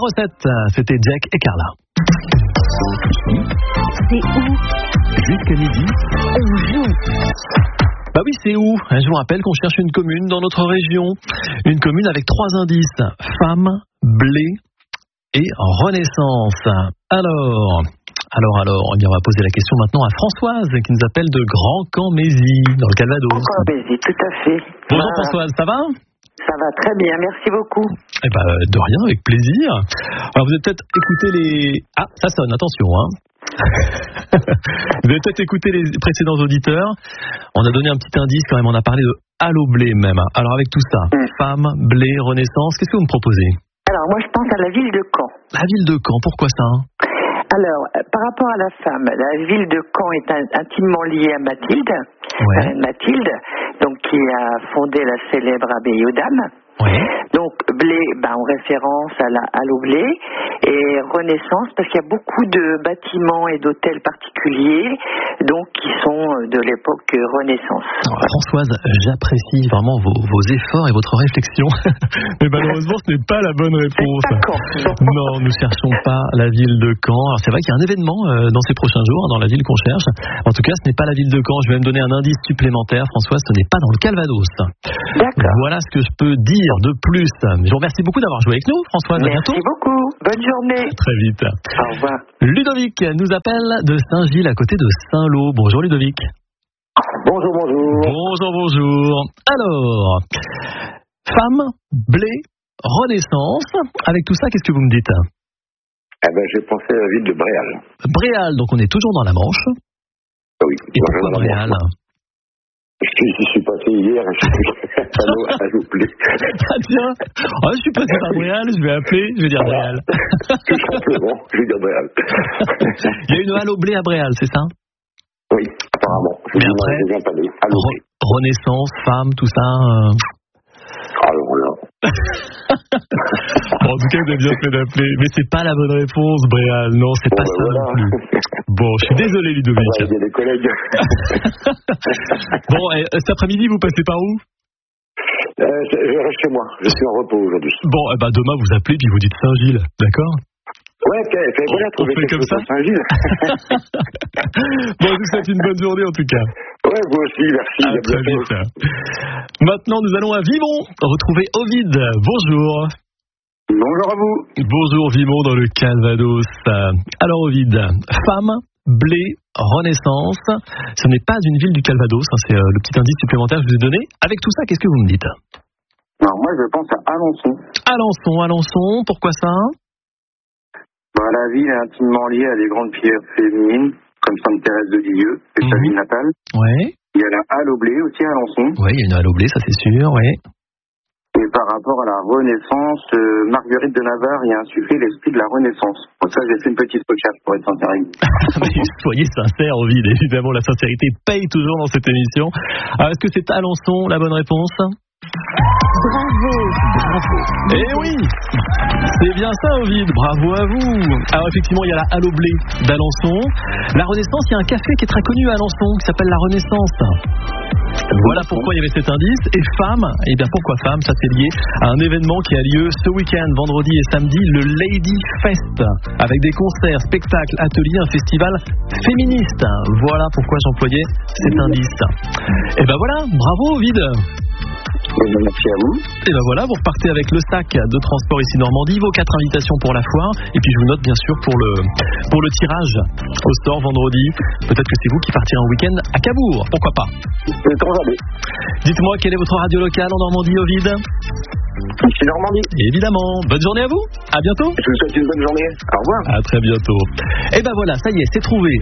recette, c'était Jack et Carla. C'est où? Jusqu'à midi, On joue. Bah oui, c'est où? Je vous rappelle qu'on cherche une commune dans notre région. Une commune avec 3 indices. Femme, blé et renaissance. Alors, eh bien, on va poser la question maintenant à Françoise qui nous appelle de Grand-Camp-Mézy, dans le Calvados. Grand-Camp-Mézy, tout à fait. Bonjour Voilà. Françoise, ça va? Ça va très bien, merci beaucoup. Eh ben, de rien, avec plaisir. Alors, vous avez peut-être écouté les... Ah, ça sonne, attention, hein. Vous avez peut-être écouté les précédents auditeurs. On a donné un petit indice quand même, on a parlé de halo blé même. Alors, avec tout ça, femme, blé, renaissance, qu'est-ce que vous me proposez? Alors, moi, je pense à la ville de Caen. La ville de Caen, pourquoi ça? Alors, par rapport à la femme, la ville de Caen est intimement liée à Mathilde, la reine Mathilde, donc qui a fondé la célèbre abbaye aux Dames. Ouais. Donc, blé, en référence à l'eau blé, et renaissance, parce qu'il y a beaucoup de bâtiments et d'hôtels particuliers, donc qui sont de l'époque Renaissance. Françoise, j'apprécie vraiment vos efforts et votre réflexion, mais malheureusement ce n'est pas la bonne réponse. Non, nous cherchons pas la ville de Caen. Alors c'est vrai qu'il y a un événement dans ces prochains jours, dans la ville qu'on cherche. En tout cas, ce n'est pas la ville de Caen. Je vais me donner un indice supplémentaire, Françoise, ce n'est pas dans le Calvados. D'accord. Voilà ce que je peux dire de plus. Je vous remercie beaucoup d'avoir joué avec nous, Françoise. À bientôt. Merci beaucoup. Bonne journée. Très vite. Au revoir. Ludovic nous appelle de Saint-Gilles à côté de Saint-Lô. Bonjour Ludovic. Bonjour. Bonjour. Alors, femme, blé, renaissance. Avec tout ça, qu'est-ce que vous me dites? J'ai pensé à la ville de Bréal. Bréal, donc on est toujours dans la Manche. Oui. Et pourquoi Bréal? Je suis passé hier et je suis à l'oublier. Ah tiens, je suis passé par Bréal, je vais appeler, je vais dire Bréal. Tout simplement, je vais dire Bréal. Il y a une halle au blé à Bréal, c'est ça? Oui, apparemment. Mais après, renaissance, femme, tout ça. Alors là. Bon, en tout cas, vous avez bien fait d'appeler. Mais c'est pas la bonne réponse, Bréal. Non, c'est pas ça non plus. Bon, je suis désolé, Ludovic. Il y a des collègues. Bon, cet après-midi, vous passez par où? Je reste chez moi. Je suis en repos aujourd'hui. Bon, demain, vous appelez puis vous dites Saint-Gilles, d'accord? Ouais, voilà, trouver quelque chose à Saint-Gilles. Bon, je vous souhaite une bonne journée en tout cas. Ouais, vous aussi, merci. À très vite. Maintenant, nous allons à Vimont retrouver Ovid. Bonjour. Bonjour à vous. Bonjour Vimont dans le Calvados. Alors Ovid, femme, blé, renaissance. Ce n'est pas une ville du Calvados, c'est le petit indice supplémentaire que je vous ai donné. Avec tout ça, qu'est-ce que vous me dites? Alors moi, je pense à Alençon. Alençon, pourquoi ça? La ville est intimement liée à des grandes pierres féminines, comme Sainte-Thérèse de Lisieux, c'est sa ville natale. Ouais. Il y a la halle au blé aussi à Alençon. Oui, il y a une halle au blé, ça c'est sûr, ouais. Et par rapport à la Renaissance, Marguerite de Navarre y a insufflé l'esprit de la Renaissance. Pour ça, j'ai fait une petite recherche pour être sincère. Mais soyez sincère, Ovid, évidemment, la sincérité paye toujours dans cette émission. Alors, est-ce que c'est Alençon la bonne réponse? Bravo. Eh oui, c'est bien ça, Ovid, bravo à vous. Alors effectivement, il y a la halle au blé d'Alençon. La Renaissance, il y a un café qui est très connu à Alençon, qui s'appelle la Renaissance. Voilà pourquoi il y avait cet indice. Et femme, eh bien pourquoi femme? Ça c'est lié à un événement qui a lieu ce week-end, vendredi et samedi, le Lady Fest, avec des concerts, spectacles, ateliers, un festival féministe. Voilà pourquoi j'employais cet indice. Et ben voilà, bravo Ovid. Merci à vous. Et ben voilà, vous repartez avec le sac de transport ici Normandie, vos 4 invitations pour la foire, et puis je vous note bien sûr pour le tirage au sort vendredi. Peut-être que c'est vous qui partirez en week-end à Cabourg, pourquoi pas. Dites-moi, quelle est votre radio locale en Normandie, Ovid? Ici Normandie. Évidemment. Bonne journée à vous. À bientôt. Je vous souhaite une bonne journée. Au revoir. À très bientôt. Et ben voilà, ça y est, c'est trouvé.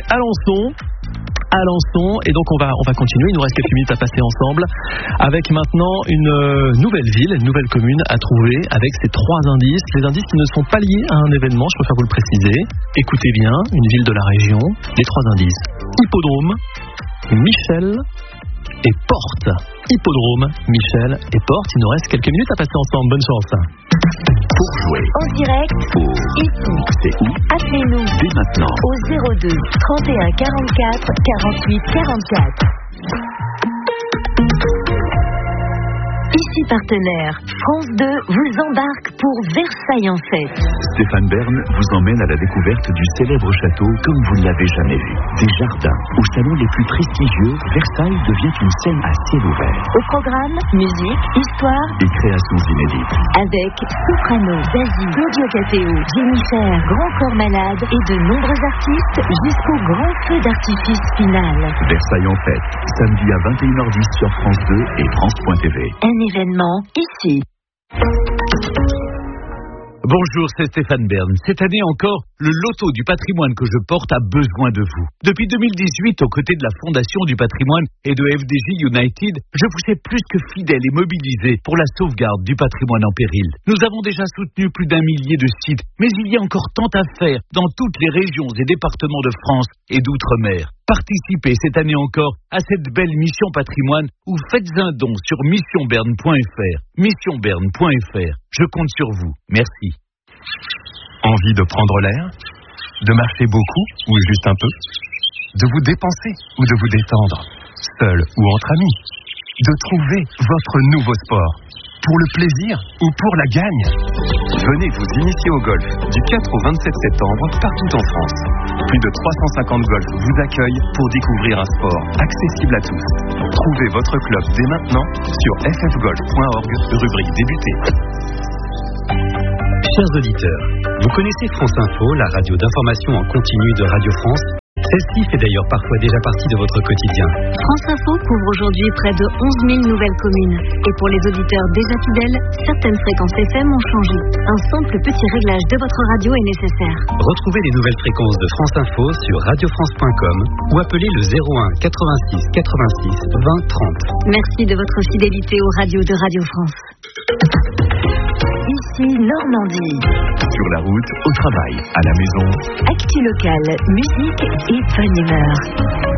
Alençon, et donc on va continuer, il nous reste quelques minutes à passer ensemble avec maintenant une nouvelle ville, une nouvelle commune à trouver avec ces 3 indices, les indices qui ne sont pas liés à un événement, je préfère vous le préciser. Écoutez bien, une ville de la région, les 3 indices: Hippodrome, Michel et Porte. Hippodrome, Michel et Porte, il nous reste quelques minutes à passer ensemble, bonne chance. pour jouer En direct, ici. c'est où? Appelez-nous Dès maintenant. au 02 31 44 48 44. Ici partenaire, France 2 vous embarque pour Versailles en fête. Stéphane Bern vous emmène à la découverte du célèbre château comme vous ne l'avez jamais vu. Des jardins, aux salons les plus prestigieux, Versailles devient une scène à ciel ouvert. Au programme, musique, histoire et créations inédites. avec Soprano, Zazie, Claudio Cateo, Jennifer, Grand Corps Malade et de nombreux artistes jusqu'au grand feu d'artifice final. Versailles en fête, samedi à 21h10 sur France 2 et France.tv. Un événement ici. Bonjour, c'est Stéphane Bern. Cette année encore, le loto du patrimoine que je porte a besoin de vous. Depuis 2018, aux côtés de la Fondation du patrimoine et de FDJ United, je vous sais plus que fidèle et mobilisé pour la sauvegarde du patrimoine en péril. Nous avons déjà soutenu plus d'1 millier de sites, mais il y a encore tant à faire dans toutes les régions et départements de France et d'outre-mer. Participez cette année encore à cette belle mission patrimoine ou faites un don sur missionberne.fr. Missionberne.fr. Je compte sur vous. Merci. Envie de prendre l'air? De marcher beaucoup ou juste un peu? De vous dépenser ou de vous détendre? Seul ou entre amis? De trouver votre nouveau sport? Pour le plaisir ou pour la gagne? Venez vous initier au golf du 4 au 27 septembre partout en France. Plus de 350 golfs vous accueillent pour découvrir un sport accessible à tous. Trouvez votre club dès maintenant sur ffgolf.org, rubrique débuter. Chers auditeurs, vous connaissez France Info, la radio d'information en continu de Radio France. Celle-ci fait d'ailleurs parfois déjà partie de votre quotidien. France Info couvre aujourd'hui près de 11 000 nouvelles communes. Et pour les auditeurs déjà fidèles, certaines fréquences FM ont changé. Un simple petit réglage de votre radio est nécessaire. Retrouvez les nouvelles fréquences de France Info sur radiofrance.com ou appelez le 01 86 86 20 30. Merci de votre fidélité aux radios de Radio France. Ici Normandie. Sur la route, au travail, à la maison. Actu locale, musique et bonne humeur.